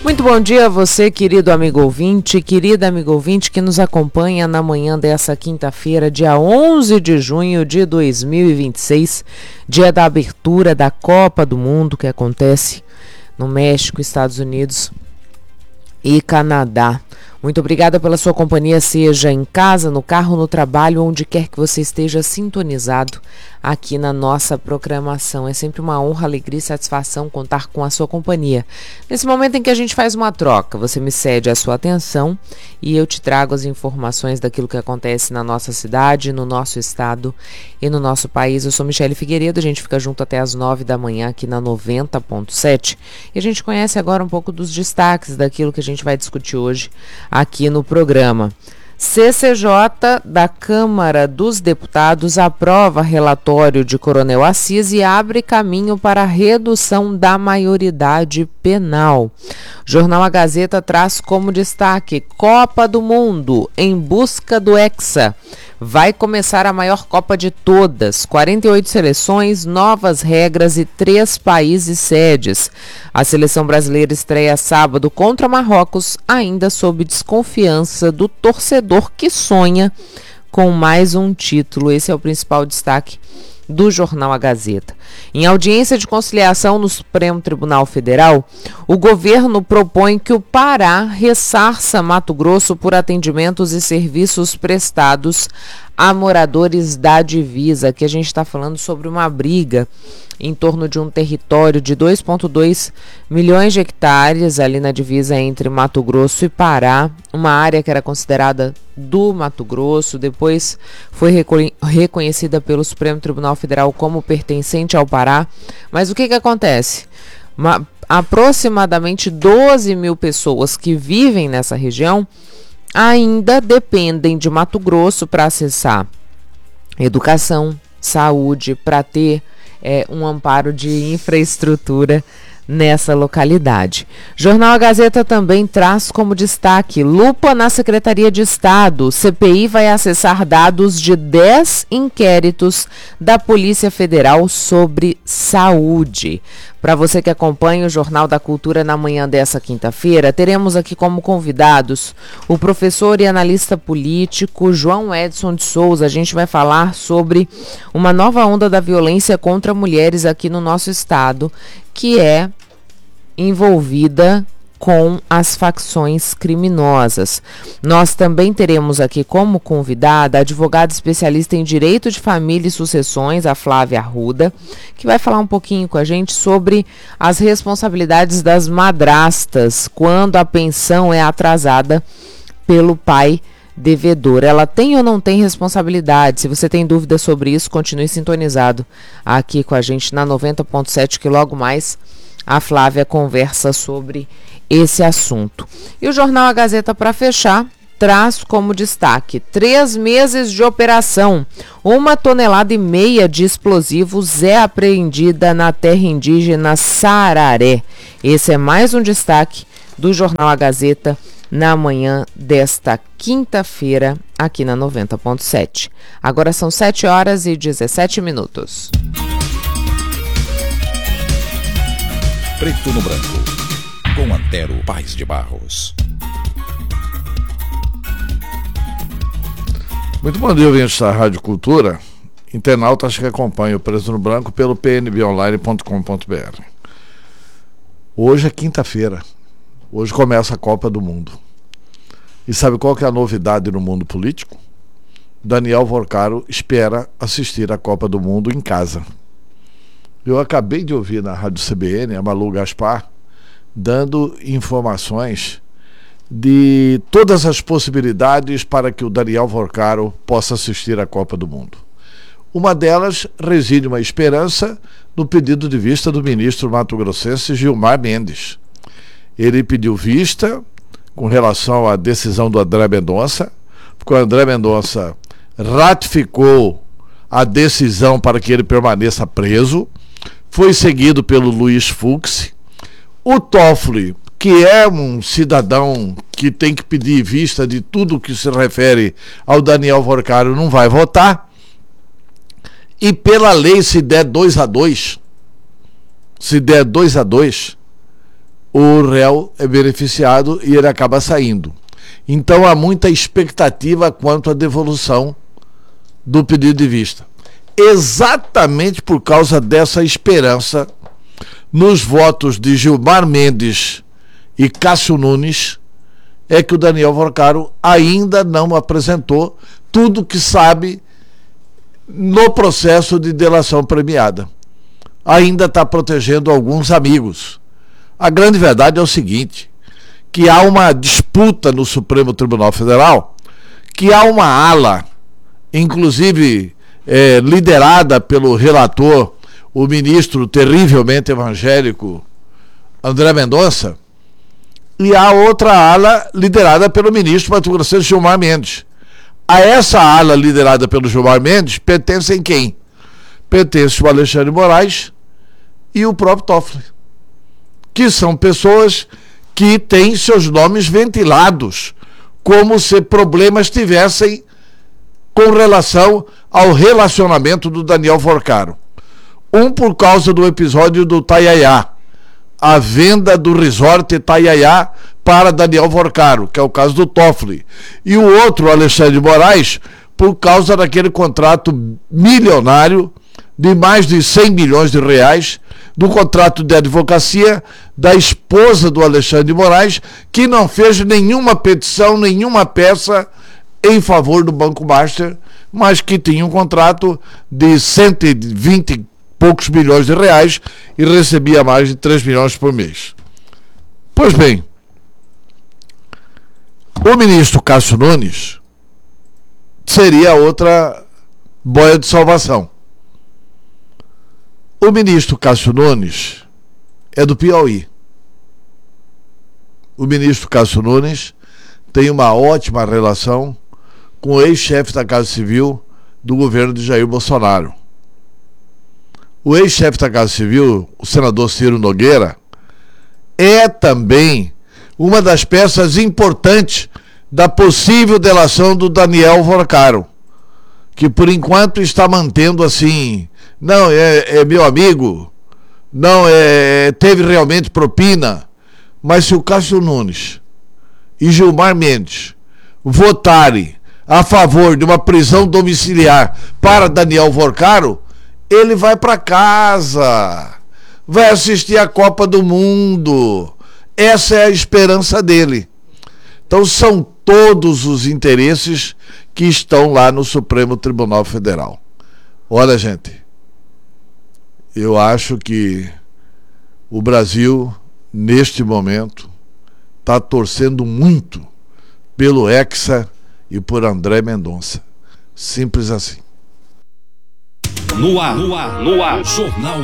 Muito bom dia a você, querido amigo ouvinte, querida amigo ouvinte que nos acompanha na manhã dessa quinta-feira, dia 11 de junho de 2026, dia da abertura da Copa do Mundo que acontece no México, Estados Unidos e Canadá. Muito obrigada pela sua companhia, seja em casa, no carro, no trabalho, onde quer que você esteja sintonizado aqui na nossa programação. É sempre uma honra, alegria e satisfação contar com a sua companhia. Nesse momento em que a gente faz uma troca, você me cede a sua atenção e eu te trago as informações daquilo que acontece na nossa cidade, no nosso estado e no nosso país. Eu sou Michele Figueiredo, a gente fica junto até as 9 da manhã aqui na 90.7 e a gente conhece agora um pouco dos destaques daquilo que a gente vai discutir hoje aqui no programa. CCJ da Câmara dos Deputados aprova relatório de Coronel Assis e abre caminho para a redução da maioridade penal. Jornal A Gazeta traz como destaque: Copa do Mundo em busca do Hexa. Vai começar a maior Copa de todas, 48 seleções, novas regras e 3 países sedes. A seleção brasileira estreia sábado contra Marrocos, ainda sob desconfiança do torcedor que sonha com mais um título. Esse é o principal destaque do Jornal A Gazeta. Em audiência de conciliação no Supremo Tribunal Federal, o governo propõe que o Pará ressarça Mato Grosso por atendimentos e serviços prestados a moradores da divisa. Aqui a gente está falando sobre uma briga em torno de um território de 2,2 milhões de hectares ali na divisa entre Mato Grosso e Pará, uma área que era considerada do Mato Grosso, depois foi reconhecida pelo Supremo Tribunal Federal como pertencente ao Pará. Mas o que acontece? Aproximadamente 12 mil pessoas que vivem nessa região ainda dependem de Mato Grosso para acessar educação, saúde, para ter um amparo de infraestrutura nessa localidade. Jornal A Gazeta também traz como destaque: lupa na Secretaria de Estado. CPI vai acessar dados de 10 inquéritos da Polícia Federal sobre saúde. Para você que acompanha o Jornal da Cultura na manhã dessa quinta-feira, teremos aqui como convidados o professor e analista político João Edson de Souza. A gente vai falar sobre uma nova onda da violência contra mulheres aqui no nosso estado, que é envolvida com as facções criminosas. Nós também teremos aqui como convidada a advogada especialista em direito de família e sucessões, a Flávia Arruda, que vai falar um pouquinho com a gente sobre as responsabilidades das madrastas quando a pensão é atrasada pelo pai devedor. Ela tem ou não tem responsabilidade? Se você tem dúvidas sobre isso, continue sintonizado aqui com a gente na 90.7, que logo mais a Flávia conversa sobre esse assunto. E o Jornal A Gazeta, para fechar, traz como destaque: 3 meses de operação, 1,5 toneladas de explosivos é apreendida na terra indígena Sararé. Esse é mais um destaque do Jornal A Gazeta na manhã desta quinta-feira, aqui na 90.7. Agora são 7h17. Preto no Branco, com Antero Paz de Barros. Muito bom dia, ouvintes da Rádio Cultura, internautas que acompanham o Preto no Branco pelo pnbonline.com.br. Hoje é quinta-feira, hoje começa a Copa do Mundo. E sabe qual que é a novidade no mundo político? Daniel Vorcaro espera assistir a Copa do Mundo em casa. Eu acabei de ouvir na Rádio CBN a Malu Gaspar dando informações de todas as possibilidades para que o Daniel Vorcaro possa assistir à Copa do Mundo. Uma delas reside uma esperança no pedido de vista do ministro mato-grossense Gilmar Mendes. Ele pediu vista com relação à decisão do André Mendonça, porque o André Mendonça ratificou a decisão para que ele permaneça preso. Foi seguido pelo Luiz Fux. O Toffoli, que é um cidadão que tem que pedir vista de tudo que se refere ao Daniel Vorcaro, não vai votar. E pela lei, se der 2-2, o réu é beneficiado e ele acaba saindo. Então há muita expectativa quanto à devolução do pedido de vista. Exatamente por causa dessa esperança, nos votos de Gilmar Mendes e Cássio Nunes, é que o Daniel Porcaro ainda não apresentou tudo que sabe no processo de delação premiada. Ainda está protegendo alguns amigos. A grande verdade é o seguinte, que há uma disputa no Supremo Tribunal Federal, que há uma ala, inclusive liderada pelo relator, o ministro terrivelmente evangélico André Mendonça, e há outra ala liderada pelo ministro Mato Grossense Gilmar Mendes. A essa ala liderada pelo Gilmar Mendes pertencem quem? Pertence o Alexandre de Moraes e o próprio Toffoli, que são pessoas que têm seus nomes ventilados, como se problemas tivessem com relação ao relacionamento do Daniel Porcaro. Um por causa do episódio do Taiaiá, a venda do resort Taiaiá para Daniel Porcaro, que é o caso do Toffoli. E o outro, Alexandre de Moraes, por causa daquele contrato milionário de mais de 100 milhões de reais, do contrato de advocacia da esposa do Alexandre de Moraes, que não fez nenhuma petição, nenhuma peça em favor do Banco Master, mas que tinha um contrato de 120 e poucos milhões de reais e recebia mais de 3 milhões por mês. Pois bem, o ministro Cássio Nunes seria outra boia de salvação. O ministro Cássio Nunes é do Piauí. O ministro Cássio Nunes tem uma ótima relação com o ex-chefe da Casa Civil do governo de Jair Bolsonaro. O ex-chefe da Casa Civil, o senador Ciro Nogueira, é também uma das peças importantes da possível delação do Daniel Porcaro, que por enquanto está mantendo assim, não, é meu amigo, não, teve realmente propina, mas se o Cássio Nunes e Gilmar Mendes votarem a favor de uma prisão domiciliar para Daniel Porcaro, ele vai para casa, vai assistir a Copa do Mundo. Essa é a esperança dele. Então são todos os interesses que estão lá no Supremo Tribunal Federal. Olha, gente, eu acho que o Brasil, neste momento, está torcendo muito pelo Hexa e por André Mendonça. Simples assim. No ar. Jornal